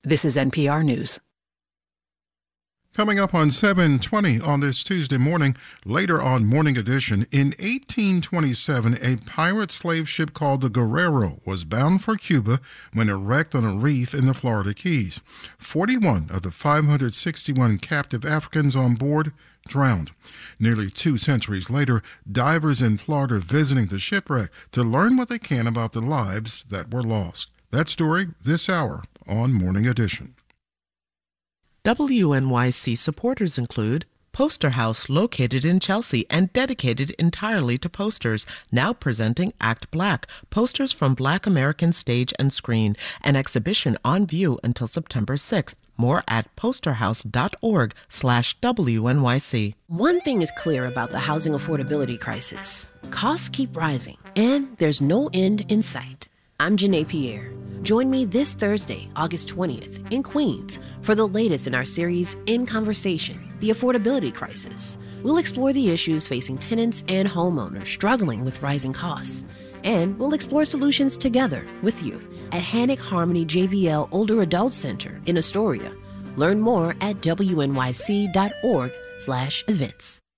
This is NPR News. Coming up on 7:20 on this Tuesday morning, later on Morning Edition, in 1827, a pirate slave ship called the Guerrero was bound for Cuba when it wrecked on a reef in the Florida Keys. 41 of the 561 captive Africans on board drowned. Nearly 2 centuries later, divers in Florida visiting the shipwreck to learn what they can about the lives that were lost. That story this hour on Morning Edition. WNYC supporters include Poster House, located in Chelsea and dedicated entirely to posters, now presenting Act Black, posters from Black American stage and screen, an exhibition on view until September 6th. More at posterhouse.org/WNYC. One thing is clear about the housing affordability crisis. Costs keep rising, and there's no end in sight. I'm Janae Pierre. Join me this Thursday, August 20th, in Queens for the latest in our series, In Conversation, The Affordability Crisis. We'll explore the issues facing tenants and homeowners struggling with rising costs. And we'll explore solutions together with you at Hannock Harmony JVL Older Adult Center in Astoria. Learn more at WNYC.org/events.